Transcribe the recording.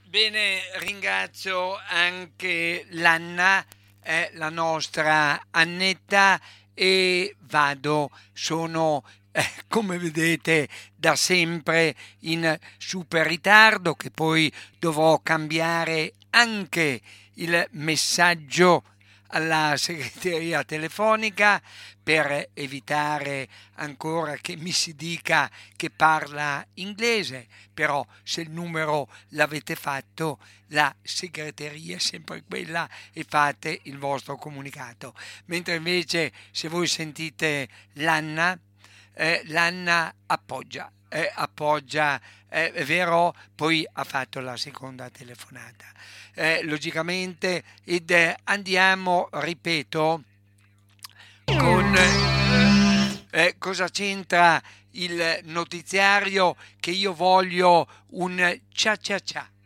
Bene, ringrazio anche l'Anna, la nostra Annetta, e sono come vedete da sempre in super ritardo, che poi dovrò cambiare anche il messaggio alla segreteria telefonica per evitare ancora che mi si dica che parla inglese, però se il numero l'avete fatto, la segreteria è sempre quella e fate il vostro comunicato. Mentre invece se voi sentite l'Anna, l'Anna appoggia, è vero, poi ha fatto la seconda telefonata. Logicamente, ed andiamo, ripeto, con cosa c'entra il notiziario, che io voglio un cia cia cia.